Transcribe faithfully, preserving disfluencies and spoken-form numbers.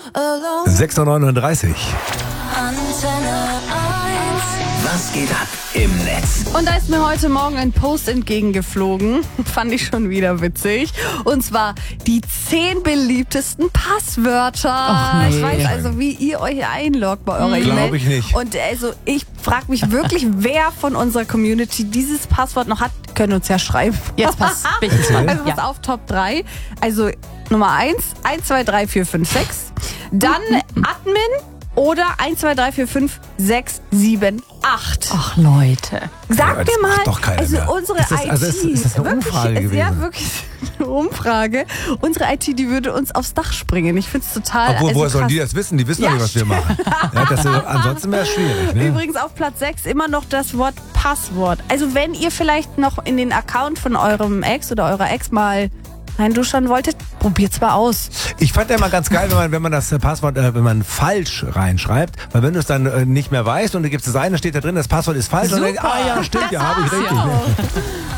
sechs Uhr neununddreißig. Was geht ab im Netz? Und da ist mir heute Morgen ein Post entgegengeflogen. Fand ich schon wieder witzig. Und zwar die zehn beliebtesten Passwörter. Ach nee. Ich weiß also, wie ihr euch einloggt bei eurer E-Mail. Glaube ich nicht. Und also ich frage mich wirklich, wer von unserer Community dieses Passwort noch hat. Können uns ja schreiben. Jetzt pass, bin ich gespannt. Also pass Ja. auf, Top drei. Also Nummer eins, eins, zwei, drei, vier, fünf, sechs. Dann Admin oder eins, zwei, drei, vier, fünf, sechs, sieben, acht. Ach Leute. Sag Ja, das mir mal, macht doch keiner also mehr. unsere Ist das- I T, also ist- ist das eine wirklich, Umfrage ist ja gewesen? wirklich eine Umfrage. Unsere I T, die würde uns aufs Dach springen. Ich finde es total Obwohl, also woher sollen krass. die das wissen? Die wissen Ja, doch nicht, was wir machen. Ja, das ist, ansonsten wäre es schwierig. Ne? Übrigens auf Platz sechs immer noch das Wort Passwort. Also wenn ihr vielleicht noch in den Account von eurem Ex oder eurer Ex mal reinduschern wolltet, probiert's mal aus. Ich fand ja immer ganz geil, wenn man, wenn man das Passwort, äh, wenn man falsch reinschreibt, weil wenn du es dann äh, nicht mehr weißt und du gibst es ein, dann steht da drin, das Passwort ist falsch und dann denkst, ah ja, stimmt, ja, habe ich richtig. Ja.